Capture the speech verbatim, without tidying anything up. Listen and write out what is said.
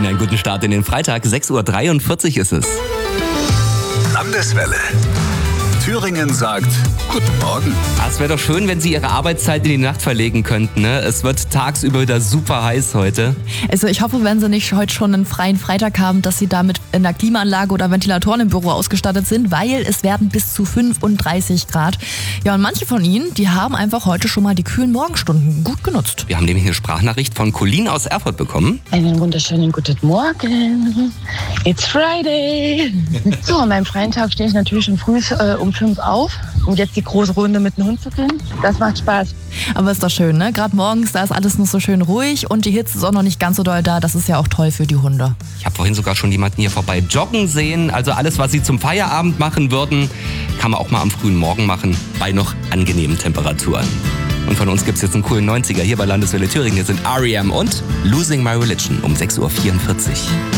Ihnen einen guten Start in den Freitag. sechs Uhr dreiundvierzig ist es. Landeswelle. Thüringen sagt Guten Morgen. Ah, es wäre doch schön, wenn Sie Ihre Arbeitszeit in die Nacht verlegen könnten. Ne? Es wird tagsüber wieder super heiß heute. Also ich hoffe, wenn Sie nicht heute schon einen freien Freitag haben, dass Sie damit in einer Klimaanlage oder Ventilatoren im Büro ausgestattet sind, weil es werden bis zu fünfunddreißig Grad. Ja, und manche von Ihnen, die haben einfach heute schon mal die kühlen Morgenstunden gut genutzt. Wir haben nämlich eine Sprachnachricht von Colleen aus Erfurt bekommen. Einen wunderschönen guten Morgen. It's Friday. So, an meinem freien Tag stehe ich natürlich schon früh äh, um fünf auf, um jetzt die große Runde mit dem Hund zu gehen. Das macht Spaß. Aber ist doch schön, ne? Gerade morgens, da ist alles noch so schön ruhig und die Hitze ist auch noch nicht ganz so doll da. Das ist ja auch toll für die Hunde. Ich habe vorhin sogar schon jemanden hier vorbei joggen sehen. Also alles, was Sie zum Feierabend machen würden, kann man auch mal am frühen Morgen machen, bei noch angenehmen Temperaturen. Und von uns gibt es jetzt einen coolen neunziger hier bei Landeswelle Thüringen. Hier sind R E M und Losing My Religion um sechs Uhr vierundvierzig.